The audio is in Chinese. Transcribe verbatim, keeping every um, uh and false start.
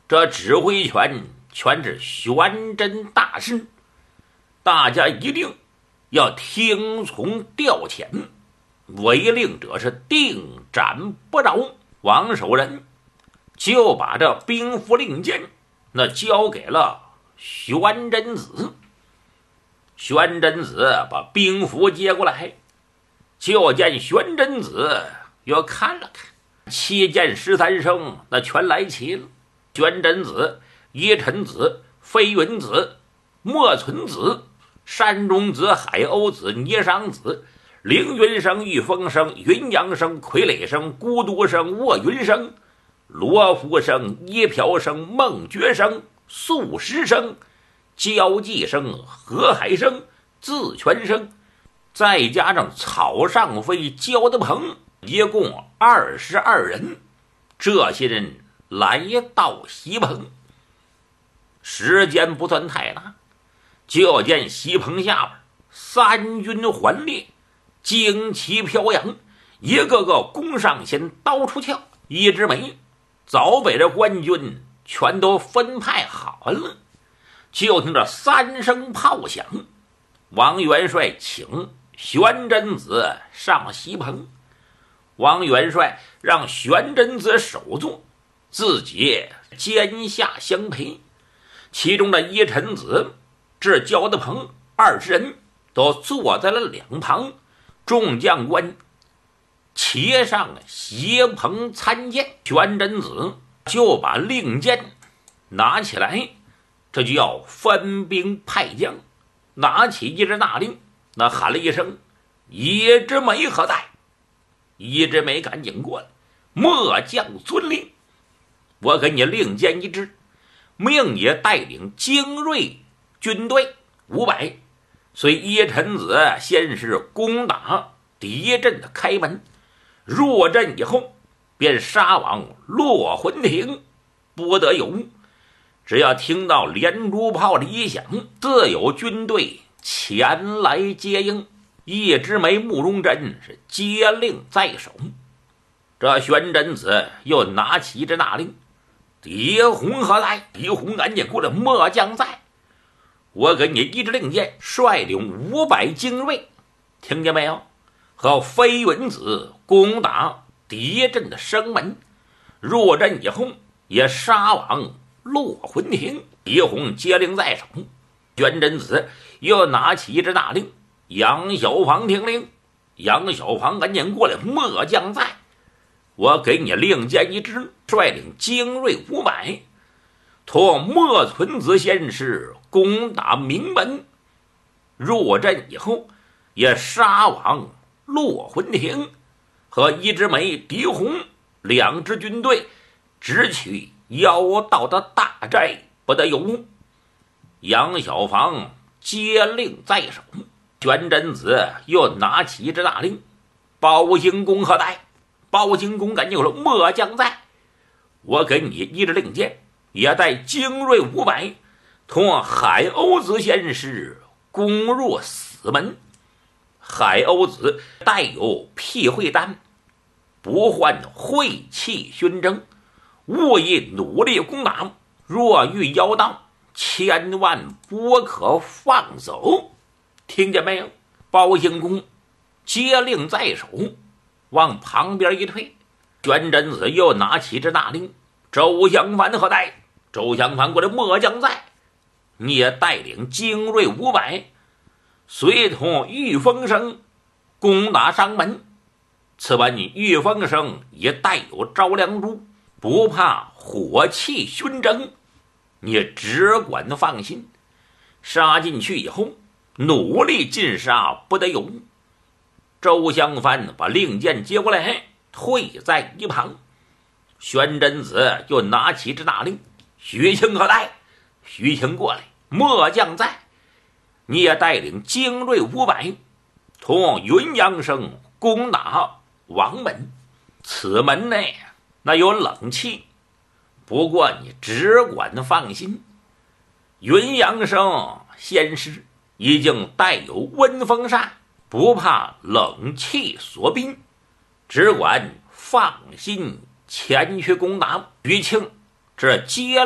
这指挥权全是玄真大师，大家一定要听从调遣，违令者是定斩不饶。王守仁就把这兵符令箭那交给了玄真子。玄真子把兵符接过来，就见玄真子又看了看，七箭十三声那全来齐了。玄真子、叶辰子、飞云子、莫存子、山中子、海鸥子、聂商子、凌云生、玉风生、云阳生、傀儡生、孤独生、卧云生、罗浮生、叶飘生、孟觉生、素食生、交际生、河海生、自全生，再加上草上飞、焦德鹏，一共二十二人。这些人来到西棚，时间不算太大，就见西棚下边三军环列，旌旗飘扬，一个个弓上弦，刀出鞘。一枝梅早被这官军全都分派好了。就听着三声炮响，王元帅请玄真子上西棚。王元帅让玄真子守住，自己肩下相陪。其中的叶辰子至焦德鹏二十人都坐在了两旁。众将官齐上协棚参见，玄真子就把令箭拿起来，这就要分兵派将。拿起一支大令，那喊了一声：“叶之梅何在？”叶之梅赶紧过来，末将遵令。我给你令箭一支，命你带领精锐军队五百，随叶辰子先是攻打敌阵的开门，入阵以后便杀往落魂亭，不得有误。只要听到连珠炮的一响，自有军队前来接应。叶之梅、慕容真是接令在手。这玄真子又拿起一支大令：“狄洪何在？”狄洪赶紧过来：“末将在。”我给你一支令箭，率领五百精锐，听见没有？和飞云子攻打敌阵的生门，入阵以后也杀往落魂亭。狄洪接令在手。玄真子又拿起一支大令：“杨小房听令。”杨小房赶紧过来：“末将在。”我给你令箭一支，率领精锐五百，同莫存子先师攻打名门。入阵以后也杀往落魂亭，和一枝梅、狄洪两支军队直取妖道的大寨，不得有误。杨小房接令在手。玄真子又拿起一支大令：“包兴公何在？”包兴公赶紧说：“末将在。”我给你一支令箭，也带精锐五百，同海鸥子先师攻入死门。海鸥子带有辟秽丹，不患晦气熏蒸，务以努力攻打。若遇妖道，千万不可放走。听见没有？包兴公接令在手，往旁边一退。玄真子又拿起支大令：“周襄藩何在？”周襄藩过来：“末将在。”你也带领精锐五百，随同玉风生攻打商门。此番你玉风生也带有招梁珠，不怕火气熏蒸，你只管放心。杀进去以后，努力尽杀，不得有误。周襄藩把令箭接过来，退在一旁。玄真子又拿起支大令：“徐庆何在？”徐庆过来：“末将在。”你也带领精锐五百，同云阳生攻打王门。此门内那有冷气，不过你只管放心。云阳生先师已经带有温风扇，不怕冷气所逼，只管放心前去攻打。余庆这接